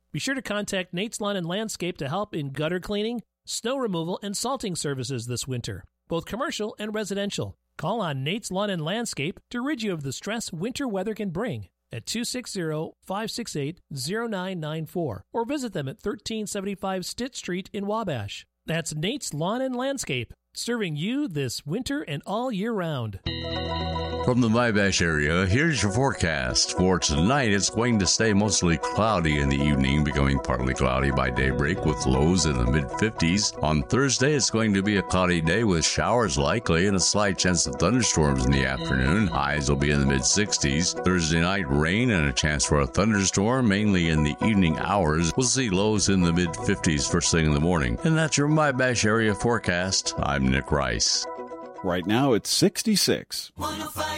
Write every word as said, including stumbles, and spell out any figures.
Be sure to contact Nate's Lawn and Landscape to help in gutter cleaning, snow removal, and salting services this winter, both commercial and residential. Call on Nate's Lawn and Landscape to rid you of the stress winter weather can bring at two six zero, five six eight, zero nine nine four or visit them at thirteen seventy-five Stitt Street in Wabash. That's Nate's Lawn and Landscape, serving you this winter and all year round. From the Wabash area, here's your forecast. For tonight, it's going to stay mostly cloudy in the evening, becoming partly cloudy by daybreak with lows in the mid fifties. On Thursday, it's going to be a cloudy day with showers likely and a slight chance of thunderstorms in the afternoon. Highs will be in the mid sixties. Thursday night, rain and a chance for a thunderstorm, mainly in the evening hours. We'll see lows in the mid fifties first thing in the morning. And that's your Wabash area forecast. I'm Nick Rice. Right now, it's sixty-six. one oh five